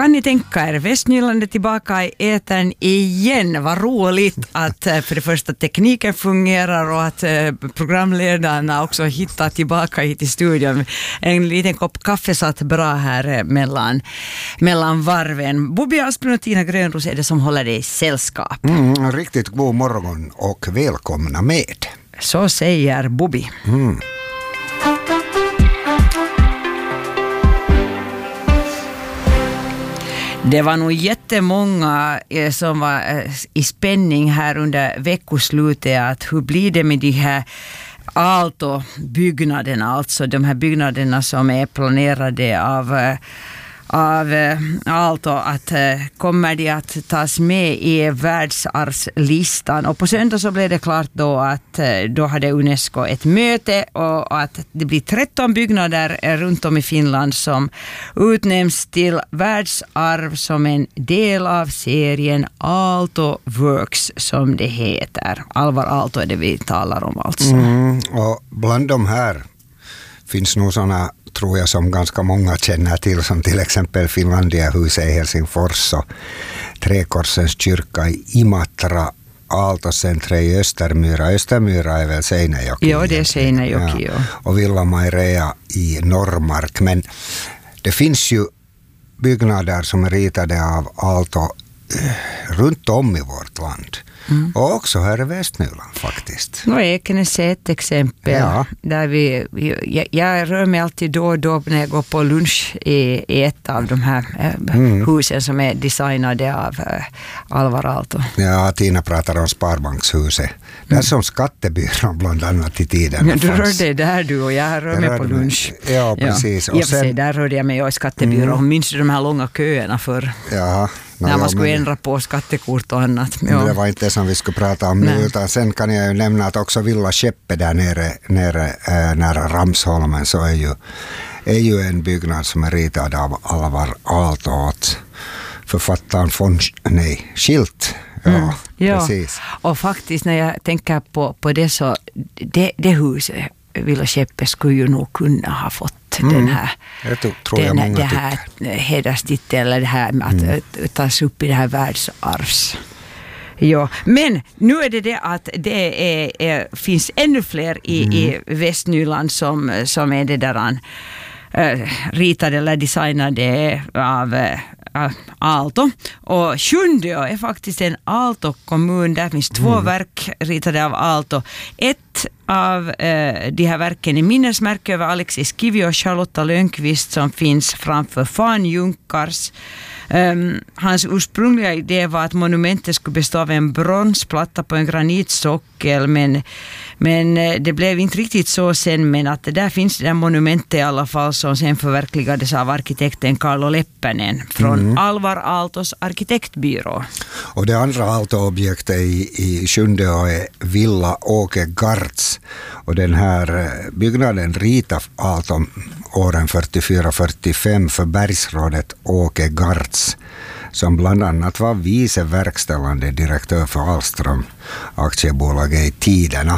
Kan ni tänka er, Västnyland är tillbaka i etern igen. Vad roligt att för det första tekniken fungerar och att programledarna också hittar tillbaka hit i studion. En liten kopp kaffe satt bra här mellan varven. Bobby Asplund och Tina Grönros är det som håller dig i sällskap. Riktigt god morgon och välkomna med. Så säger Bobby. Det var nog jättemånga som var i spänning här under veckoslutet att hur blir det med de här Aalto-byggnaderna, alltså de här byggnaderna som är planerade av Aalto, att kommer de att tas med i världsarvslistan. Och på söndag så blev det klart då att då hade UNESCO ett möte och att det blir 13 byggnader runt om i Finland som utnämns till världsarv som en del av serien Aalto Works som det heter. Alvar Aalto är det vi talar om alltså. Och bland de här finns nog sådana, tror jag, som ganska många känner till, som till exempel Finlandiahuset i Helsingfors och Trekorsens kyrka i Imatra, Aaltocentre i Östermyra. Östermyra är väl Seinäjoki? Ja, det är Seinäjoki. Ja. Och Villa Mairea i Norrmark. Men det finns ju byggnader som är ritade av Aalto runt om i vårt land. Och också här i Västnyland faktiskt. Ekenäs är ett exempel. Ja. Där jag rör mig alltid då och då när jag går på lunch i ett av de här husen som är designade av Alvar Aalto. Ja, Tina pratar om Sparbankshuset. Det är som skattebyrån bland annat i tiden. Ja, du rör dig där du och jag rör mig på lunch. Ja, precis. Ja. Och sen, där rörde jag mig i skattebyrån. Minns du de här långa köerna för? Ja. När man skulle ändra på skattekort och annat. Ja. Det var inte det som vi skulle prata om nu, utan sen kan jag ju nämna att också Villa Skeppe där nere nära Ramsholmen så är ju en byggnad som är ritad av Alvar Aalto åt författaren Schilt. Ja, precis. Och faktiskt när jag tänker på det så det huset Villa Skeppe skulle ju nog kunna ha fått den här hederstitel eller det här med att tas upp i det här världsarvs. Ja, men nu är det att det finns ännu fler i Västnyland som är det där ritade eller designade av Aalto. Och Sjundeå är faktiskt en Aalto-kommun. Där finns 2 verk ritade av Aalto. Ett av de här verken är minnesmärke över Alexis Kivi och Charlotta Lönnqvist som finns framför Fan Junkars. Hans ursprungliga idé var att monumentet skulle bestå av en bronsplatta på en granitsockel, men det blev inte riktigt så sen, men att där finns det där monumentet i alla fall som sen förverkligades av arkitekten Carlo Leppänen från Alvar Aaltos arkitektbyrå. Och det andra Aalto-objektet i Sjundeå är Villa Åke Gartz, och den här byggnaden ritade Aalto åren 44-45 för bergsrådet Åke Gartz, som bland annat var vice verkställande direktör för Ahlström aktiebolag i tiderna.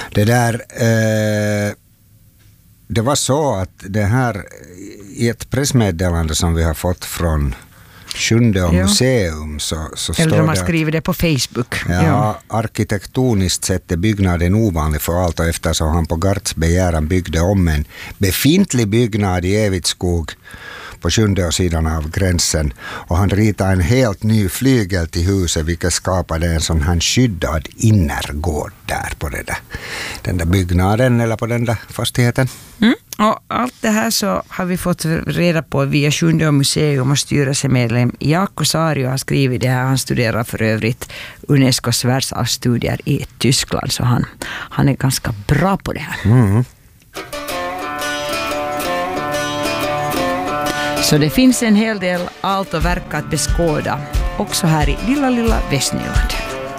Det var så att det här i ett pressmeddelande som vi har fått från Sjundeå museum så står eller de har skrivit det på Facebook. Ja, arkitektoniskt sett är byggnaden ovanlig för Aalto eftersom han på Garts begäran byggde om en befintlig byggnad i Evitskog på Sjundeå-sidan av gränsen, och han ritade en helt ny flygel till huset, vilket skapade en sån här skyddad innergård där på den där byggnaden eller på den där fastigheten. Och allt det här så har vi fått reda på via Sjundeå museum, och styrelsemedlem Jaakko Saario har skrivit det här. Han studerar för övrigt UNESCOs världsarvsstudier i Tyskland, så han är ganska bra på det här. Så det finns en hel del Aalto-verk att beskåda också här i lilla Västnyland.